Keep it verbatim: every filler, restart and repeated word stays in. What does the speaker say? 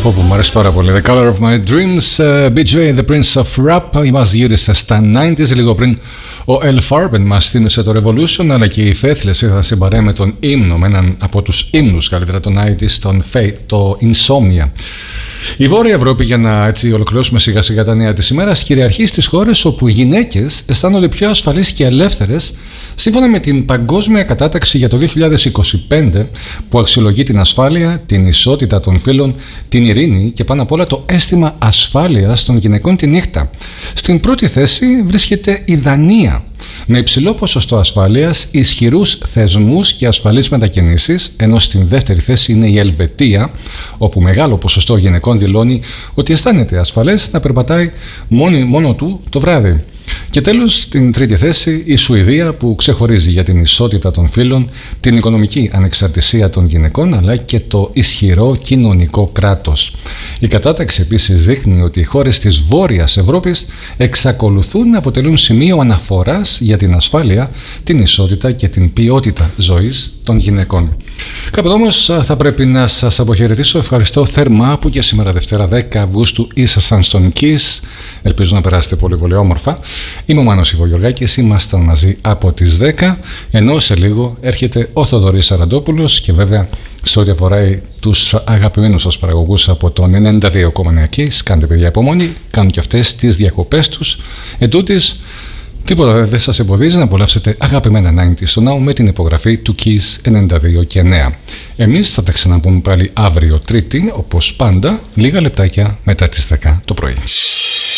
Πω που μου αρέσει πάρα πολύ. The Color of My Dreams, uh, μπι τζέι The Prince of Rap. Μας γύρισε στα ενενήντα, λίγο πριν ο El Farben μας θύμισε το Revolution, αλλά και η Faithless ήρθαν συμπαρέ με τον ύμνο, με έναν από τους ύμνους καλύτερα των ενενήντα, τον Fate, το Insomnia. Η Βόρεια Ευρώπη, για να έτσι ολοκληρώσουμε σιγά σιγά τα νέα της ημέρας, κυριαρχεί στις χώρες όπου οι γυναίκες αισθάνονται πιο ασφαλείς και ελεύθερες, σύμφωνα με την Παγκόσμια Κατάταξη για το δύο χιλιάδες είκοσι πέντε, που αξιολογεί την ασφάλεια, την ισότητα των φύλων, την ειρήνη και πάνω απ' όλα το αίσθημα ασφάλειας των γυναικών τη νύχτα. Στην πρώτη θέση βρίσκεται η Δανία, με υψηλό ποσοστό ασφάλειας, ισχυρούς θεσμούς και ασφαλείς μετακινήσεις, ενώ στην δεύτερη θέση είναι η Ελβετία, όπου μεγάλο ποσοστό γυναικών δηλώνει ότι αισθάνεται ασφαλές να περπατάει μόνο, μόνο του το βράδυ. Και τέλος, στην τρίτη θέση, η Σουηδία, που ξεχωρίζει για την ισότητα των φύλων, την οικονομική ανεξαρτησία των γυναικών, αλλά και το ισχυρό κοινωνικό κράτος. Η κατάταξη επίσης δείχνει ότι οι χώρες της Βόρειας Ευρώπης εξακολουθούν να αποτελούν σημείο αναφοράς για την ασφάλεια, την ισότητα και την ποιότητα ζωής των γυναικών. Κάποτε όμως θα πρέπει να σας αποχαιρετήσω. Ευχαριστώ θερμά που και σήμερα Δευτέρα δέκα Αυγούστου ήσασταν στον Kiss. Ελπίζω να περάσετε πολύ πολύ όμορφα. Είμαι ο Μάνος Ιβογιοργάκης, ήμασταν μαζί από τις δέκα, ενώ σε λίγο έρχεται ο Θοδωρής Σαραντόπουλος και βέβαια σε ό,τι αφορά τους αγαπημένους σας παραγωγούς από τον ενενήντα δύο κόμμα εννέα Kiss, κάντε παιδιά υπομονή, κάνουν και αυτές τις διακοπές τους. Εν τούτης, τίποτα δεν σας εμποδίζει να απολαύσετε αγαπημένα ενενήντα στο Now με την υπογραφή του Kiss ενενήντα δύο και εννέα. Εμείς θα τα ξαναπούμε πάλι αύριο Τρίτη, όπως πάντα, λίγα λεπτάκια μετά τις δέκα το πρωί.